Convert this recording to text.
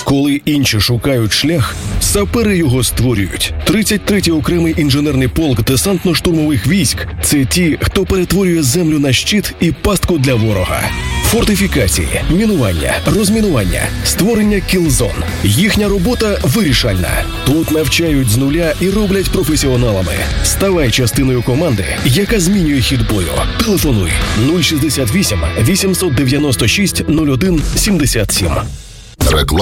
Коли інші шукають шлях, сапери його створюють. 33-й окремий інженерний полк десантно-штурмових військ – це ті, хто перетворює землю на щит і пастку для ворога. Фортифікації, мінування, розмінування, створення кілзон. Їхня робота вирішальна. Тут навчають з нуля і роблять професіоналами. Ставай частиною команди, яка змінює хід бою. Телефонуй 068 896 01 77.